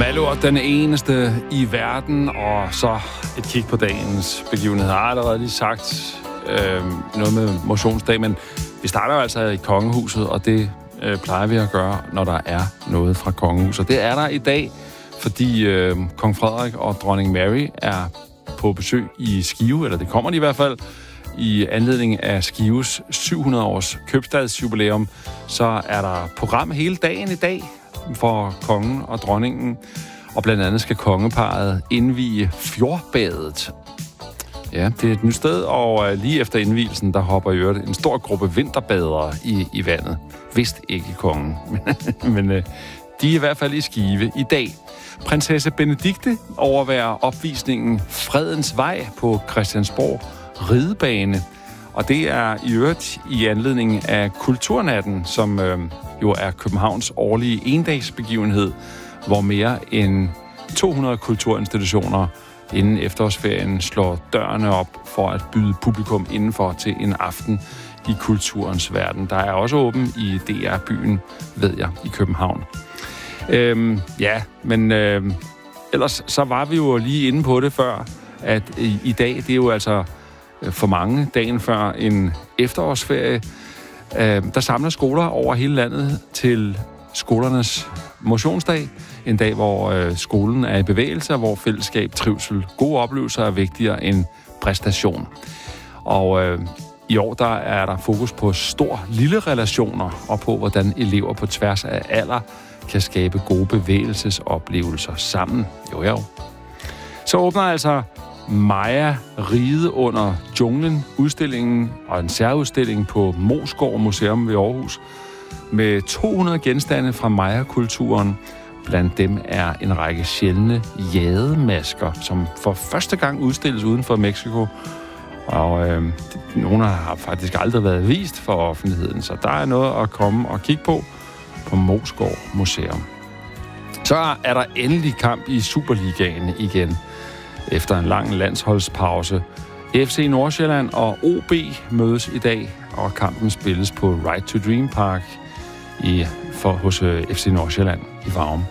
Malur, den eneste i verden, og så et kig på dagens begivenhed. Jeg har allerede lige sagt noget med motionsdag, men vi starter jo altså i kongehuset, og det plejer vi at gøre, når der er noget fra kongehuset. Det er der i dag, fordi kong Frederik og dronning Mary er på besøg i Skive, eller det kommer de i hvert fald, i anledning af Skives 700-års købstadsjubilæum. Så er der program hele dagen i dag for kongen og dronningen, og blandt andet skal kongeparret indvie Fjordbadet. Ja, det er et nyt sted, og lige efter indvielsen, der hopper i øvrigt en stor gruppe vinterbadere i vandet. Vist ikke kongen, men de er i hvert fald i Skive i dag. Prinsesse Benedikte overværer opvisningen Fredens Vej på Christiansborg Ridebane. Og det er i øvrigt i anledning af Kulturnatten, som jo er Københavns årlige endagsbegivenhed, hvor mere end 200 kulturinstitutioner inden efterårsferien slår dørene op for at byde publikum indenfor til en aften i kulturens verden. Der er også åben i DR-byen, ved jeg, i København. Ellers så var vi jo lige inde på det før, at i dag, det er jo altså for mange dagen før en efterårsferie. Der samler skoler over hele landet til skolernes motionsdag. En dag, hvor skolen er i bevægelse, hvor fællesskab, trivsel, gode oplevelser er vigtigere end præstation. Og i år der er der fokus på stor-lille relationer og på, hvordan elever på tværs af alder kan skabe gode bevægelsesoplevelser sammen. Jo. Så åbner altså Maja Ride under junglen udstillingen og en særudstilling på Moesgaard Museum ved Aarhus med 200 genstande fra Maya-kulturen. Blandt dem er en række sjældne jademasker, som for første gang udstilles uden for Mexico. Og nogle har faktisk aldrig været vist for offentligheden, så der er noget at komme og kigge på Moesgaard Museum. Så er der endelig kamp i Superligaen igen. Efter en lang landsholdspause. FC Nordsjælland og OB mødes i dag, og kampen spilles på Right to Dream Park hos FC Nordsjælland i Varum.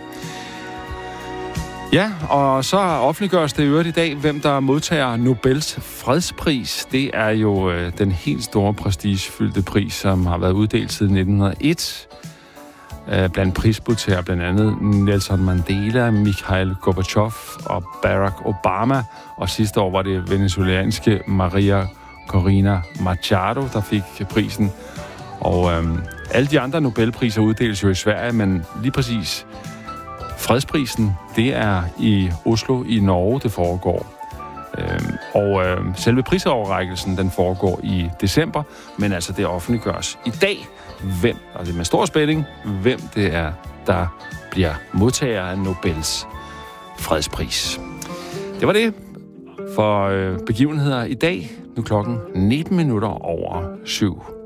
Ja, og så offentliggøres det i øvrigt i dag, hvem der modtager Nobels fredspris. Det er jo den helt store prestigefyldte pris, som har været uddelt siden 1901. Blandt prismodtagere blandt andet Nelson Mandela, Mikhail Gorbachev og Barack Obama. Og sidste år var det venezuelanske Maria Corina Machado, der fik prisen. Og alle de andre Nobelpriser uddeles jo i Sverige, men lige præcis fredsprisen, det er i Oslo i Norge, det foregår. Selve prisoverrækkelsen, den foregår i december, men altså det offentliggøres i dag, altså med stor spænding, hvem det er, der bliver modtager af Nobels fredspris. Det var det for begivenheder i dag. Nu klokken 19 minutter over 7.